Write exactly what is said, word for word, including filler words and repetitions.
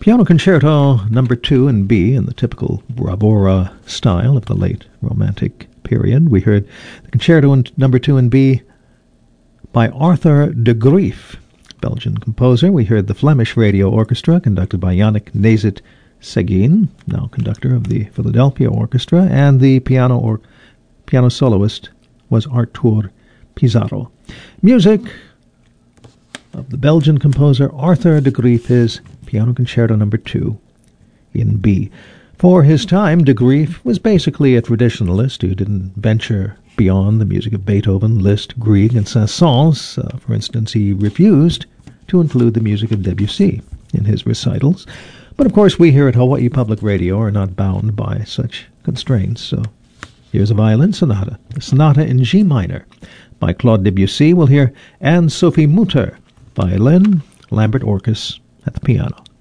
Piano Concerto Number Two in B, in the typical bravura style of the late Romantic period. We heard the Concerto in Number Two in B by Arthur de Greef, Belgian composer. We heard the Flemish Radio Orchestra, conducted by Yannick Nézet-Séguin, now conductor of the Philadelphia Orchestra, and the piano or piano soloist was Artur Pizarro. Music of the Belgian composer Arthur de Greef is Piano Concerto Number Two in B. For his time, de Greef was basically a traditionalist who didn't venture beyond the music of Beethoven, Liszt, Grieg, and Saint-Saëns. Uh, for instance, he refused to include the music of Debussy in his recitals. But of course, we here at Hawaii Public Radio are not bound by such constraints. So here's a violin sonata, a sonata in G minor by Claude Debussy. We'll hear Anne-Sophie Mutter, violin, Lambert Orcus at the piano.